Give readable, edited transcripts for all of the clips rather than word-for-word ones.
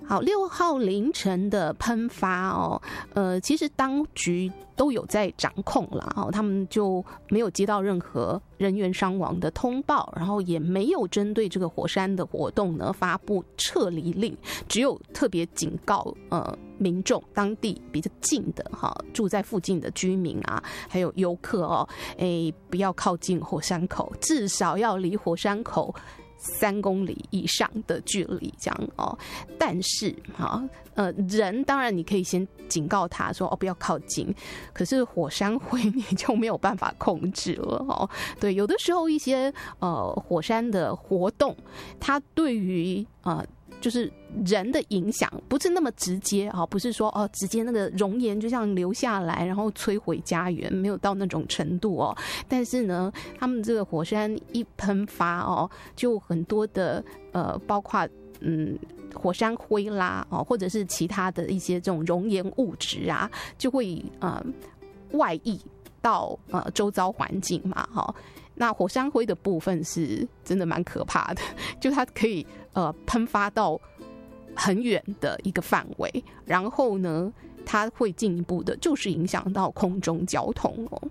好，6号凌晨的喷发哦，其实当局都有在掌控啦，哦，他们就没有接到任何人员伤亡的通报，然后也没有针对这个火山的活动呢发布撤离令，只有特别警告民众当地比较近的住在附近的居民啊，还有游客哦，不要靠近火山口，至少要离火山口3公里以上的距离，这样哦。但是人当然你可以先警告他说不要靠近，可是火山灰你就没有办法控制了哦。对，有的时候一些火山的活动，它对于就是人的影响不是那么直接，不是说直接那个熔岩就像流下来然后摧毁家园，没有到那种程度哦。但是呢，他们这个火山一喷发就很多的包括火山灰啦或者是其他的一些这种熔岩物质啊，就会外溢到周遭环境嘛那火山灰的部分是真的蛮可怕的，就它可以喷发到很远的一个范围，然后呢，它会进一步的就是影响到空中交通哦。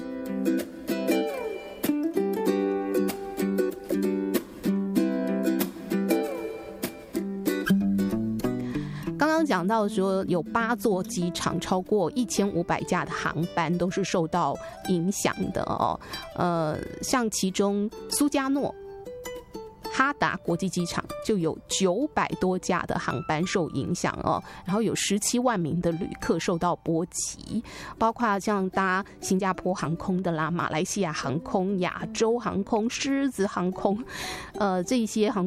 刚刚讲到说有8座机场，超过1500架的航班都是受到影响的哦。像其中苏加诺哈达国际机场就有900多架的航班受影响哦，然后有17万名的旅客受到波及，包括像搭新加坡航空的啦、马来西亚航空、亚洲航空、狮子航空，这些航